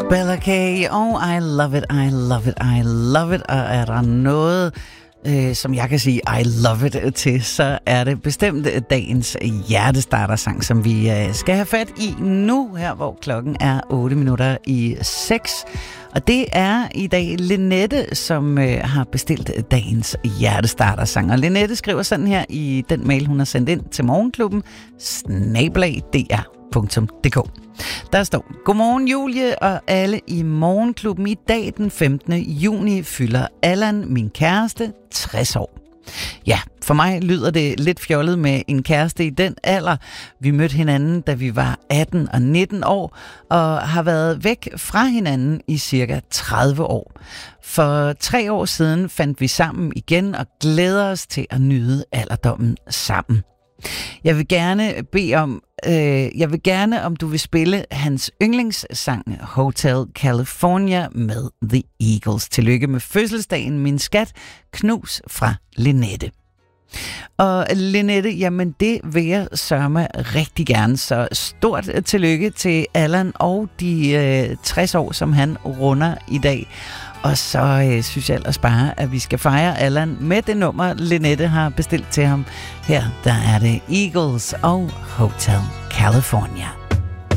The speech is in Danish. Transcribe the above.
Bella K. Oh, I love it, I love it, I love it. Og er der noget, som jeg kan sige I love it til, så er det bestemt dagens hjertestartersang, som vi skal have fat i nu, her hvor klokken er 8:06. Og det er i dag Linette, som har bestilt dagens hjertestartersang. Og Linette skriver sådan her i den mail, hun har sendt ind til Morgenklubben, @dr.dk. Der står: Godmorgen Julie og alle i Morgenklubben. I dag den 15. juni fylder Allan, min kæreste, 60 år. Ja, for mig lyder det lidt fjollet med en kæreste i den alder. Vi mødte hinanden, da vi var 18 og 19 år, og har været væk fra hinanden i cirka 30 år. For 3 år siden fandt vi sammen igen og glæder os til at nyde alderdommen sammen. Jeg vil gerne, om du vil spille hans yndlingssang Hotel California med The Eagles. Tillykke med fødselsdagen, min skat. Knus fra Linette. Og Linette, jamen det vil jeg sørge rigtig gerne. Så stort tillykke til Allan og de 60 år, som han runder i dag. Og så synes jeg ellers bare, at vi skal fejre Allan med det nummer, Linette har bestilt til ham. Her der er det Eagles og Hotel California.